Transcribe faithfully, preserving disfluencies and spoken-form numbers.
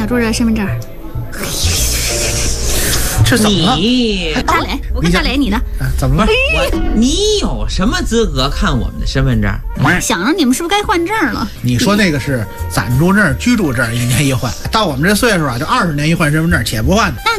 住这身份证。 这怎么了？ 你大磊，我看大磊你呢？ 啊、怎么了？ 我你有什么资格看我们的身份证？ 想着你们是不是该换证了？ 你说那个是暂住证、居住证，一年一换，到我们这岁数啊，就二十年一换身份证，且不换呢。